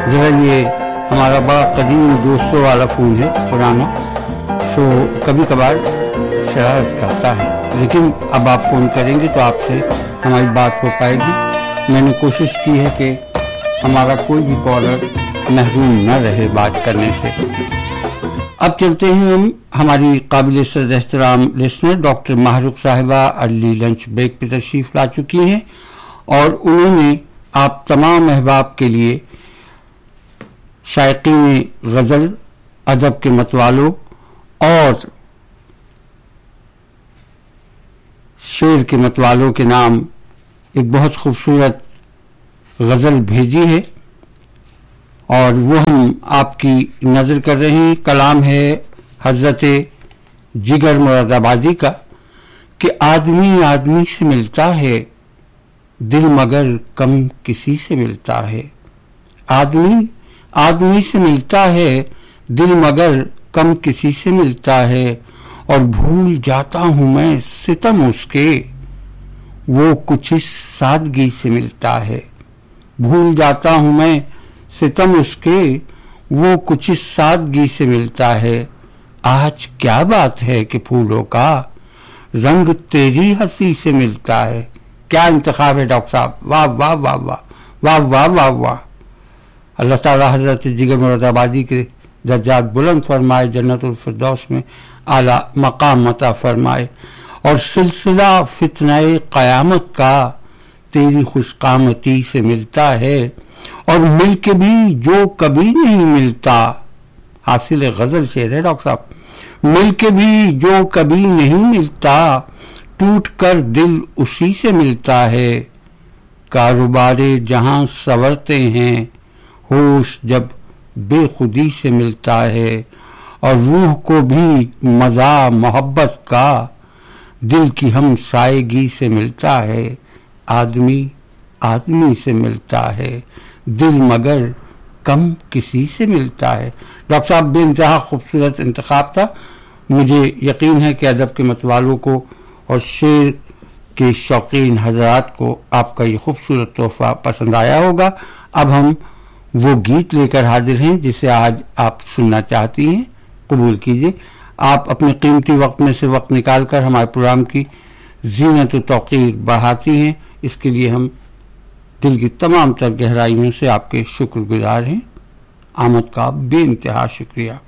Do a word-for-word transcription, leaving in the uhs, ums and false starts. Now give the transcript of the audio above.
ذرا یہ ہمارا بڑا قدیم دوستوں والا فون ہے پرانا، سو کبھی کبھار شرارت کرتا ہے، لیکن اب آپ فون کریں گے تو آپ سے ہماری بات ہو پائے گی۔ میں نے کوشش کی ہے کہ ہمارا کوئی بھی کالر محروم نہ رہے بات کرنے سے۔ اب چلتے ہیں ہم ہماری قابل صد احترام لسنر ڈاکٹر ماہرخ صاحبہ ارلی لنچ بریک پہ تشریف لا چکی ہیں، اور انہوں نے آپ تمام احباب کے لیے شائقین غزل، ادب کے متوالوں اور شعر کے متوالوں کے نام ایک بہت خوبصورت غزل بھیجی ہے، اور وہ ہم آپ کی نظر کر رہے ہیں۔ کلام ہے حضرت جگر مراد آبادی کا کہ آدمی آدمی سے ملتا ہے، دل مگر کم کسی سے ملتا ہے۔ آدمی آدمی سے ملتا ہے، دل مگر کم کسی سے ملتا ہے، اور بھول جاتا ہوں میں ستم اس کے، وہ کچھ اس سادگی سے ملتا ہے۔ بھول جاتا ہوں میں ستم اس کے، وہ کچھ اس سادگی سے ملتا ہے۔ آج کیا بات ہے کہ پھولوں کا رنگ تیری ہنسی سے ملتا ہے۔ کیا انتخاب ہے ڈاکٹر صاحب، واہ واہ واہ واہ واہ واہ واہ واہ۔ اللہ تعالیٰ حضرت جگر مراد آبادی کے درجات بلند فرمائے، جنت الفردوس میں اعلیٰ مقام عطا فرمائے، اور سلسلہ فتنہ قیامت کا تیری خوش قامتی سے ملتا ہے، اور مل کے بھی جو کبھی نہیں ملتا۔ حاصل غزل شعر ہے ڈاکٹر صاحب۔ مل کے بھی جو کبھی نہیں ملتا، ٹوٹ کر دل اسی سے ملتا ہے۔ کاروبار جہاں سنورتے ہیں، ہوش جب بے خودی سے ملتا ہے، اور روح کو بھی مزہ محبت کا دل کی ہم سائیگی سے ملتا ہے۔ آدمی آدمی سے ملتا ہے، دل مگر کم کسی سے ملتا ہے۔ ڈاکٹر صاحب بے انتہا خوبصورت انتخاب تھا۔ مجھے یقین ہے کہ ادب کے متوالوں کو اور شعر کے شوقین حضرات کو آپ کا یہ خوبصورت تحفہ پسند آیا ہوگا۔ اب ہم وہ گیت لے کر حاضر ہیں جسے آج آپ سننا چاہتی ہیں، قبول کیجیے۔ آپ اپنے قیمتی وقت میں سے وقت نکال کر ہمارے پروگرام کی زینت و توقیر بڑھاتی ہیں، اس کے لیے ہم دل کی تمام تر گہرائیوں سے آپ کے شکر گزار ہیں۔ آمد کا بے انتہا شکریہ۔